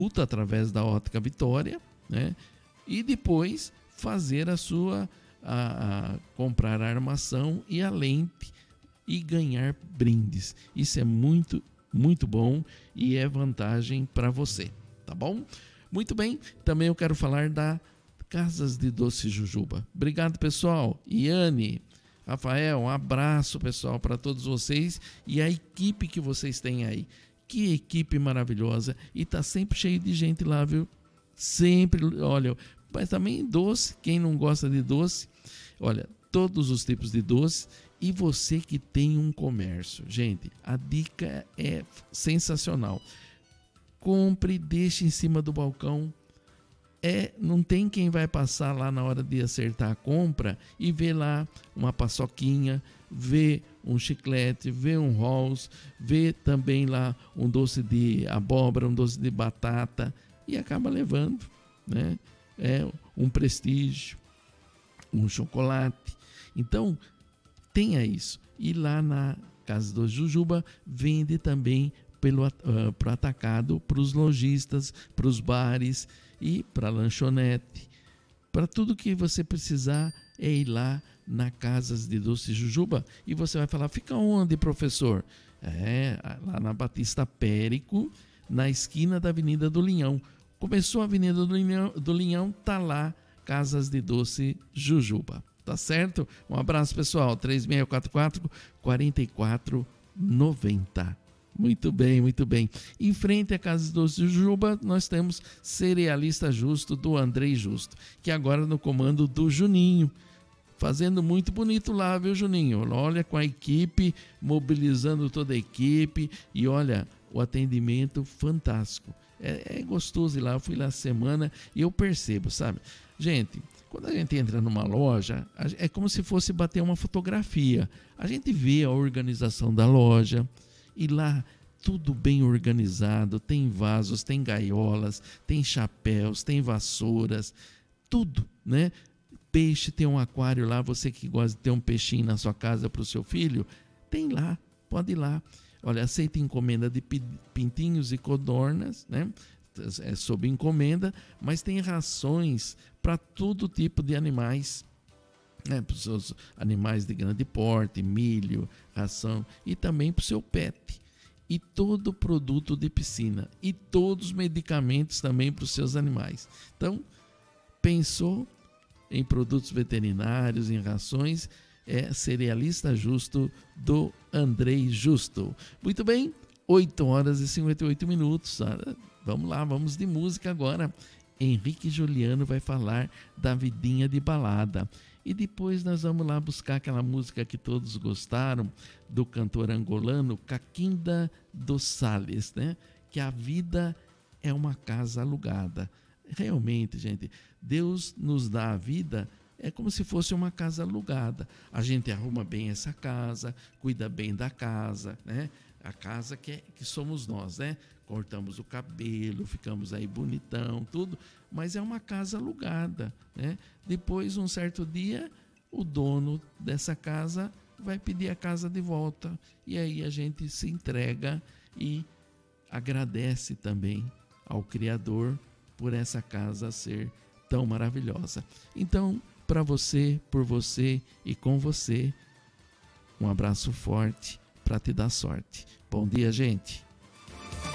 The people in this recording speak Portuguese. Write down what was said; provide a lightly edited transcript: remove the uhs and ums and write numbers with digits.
consulta através da Ótica Vitória, né? E depois fazer a sua comprar a armação e a lente e ganhar brindes. Isso é muito, muito bom e é vantagem para você, tá bom? Muito bem, também eu quero falar da Casas de Doce Jujuba. Obrigado, pessoal. Iane, Rafael, um abraço, pessoal, para todos vocês e a equipe que vocês têm aí. Que equipe maravilhosa. E tá sempre cheio de gente lá, viu? Sempre, olha, mas também doce, quem não gosta de doce, olha, todos os tipos de doce. E você que tem um comércio, gente, a dica é sensacional. Compre, deixe em cima do balcão. Não tem quem vai passar lá na hora de acertar a compra e ver lá uma paçoquinha, ver um chiclete, ver um Halls, ver também lá um doce de abóbora, um doce de batata e acaba levando, né? Um Prestígio, um chocolate. Então, tenha isso. E lá na Casa do Jujuba vende também pro atacado, para os lojistas, para os bares e para a lanchonete. Para tudo que você precisar é ir lá na Casas de Doce Jujuba. E você vai falar, fica onde, professor? Lá na Batista Périco, na esquina da Avenida do Linhão. Começou a Avenida do Linhão, tá lá Casas de Doce Jujuba. Tá certo? Um abraço, pessoal. 3644-4490. Muito bem, muito bem. Em frente à Casa de Doce Jujuba, nós temos Cerealista Justo, do Andrei Justo, que agora no comando do Juninho. Fazendo muito bonito lá, viu, Juninho? Olha, com a equipe, mobilizando toda a equipe. E olha, o atendimento fantástico. É gostoso ir lá. Eu fui lá semana e eu percebo, sabe? Gente, quando a gente entra numa loja, é como se fosse bater uma fotografia. A gente vê a organização da loja e lá tudo bem organizado, tem vasos, tem gaiolas, tem chapéus, tem vassouras, tudo, né? Peixe, tem um aquário lá, você que gosta de ter um peixinho na sua casa para o seu filho, tem lá, pode ir lá. Olha, aceita encomenda de pintinhos e codornas, né? É sob encomenda, mas tem rações para todo tipo de animais, né? Para os seus animais de grande porte, milho, ração, e também para o seu pet. E todo produto de piscina, e todos os medicamentos também para os seus animais. Então, pensou em produtos veterinários, em rações, Cerealista Justo, do Andrei Justo. Muito bem, 8 horas e 58 minutos. Vamos lá, vamos de música agora. Henrique Juliano vai falar da Vidinha de Balada. E depois nós vamos lá buscar aquela música que todos gostaram, do cantor angolano Caquinda dos Sales, né? Que a vida é uma casa alugada. Realmente, gente, Deus nos dá a vida, é como se fosse uma casa alugada. A gente arruma bem essa casa, cuida bem da casa, né? A casa que somos nós, né? Cortamos o cabelo, ficamos aí bonitão, tudo, mas é uma casa alugada, né? Depois, um certo dia, o dono dessa casa vai pedir a casa de volta e aí a gente se entrega e agradece também ao Criador por essa casa ser tão maravilhosa. Então, para você, por você e com você, um abraço forte para te dar sorte. Bom dia, gente.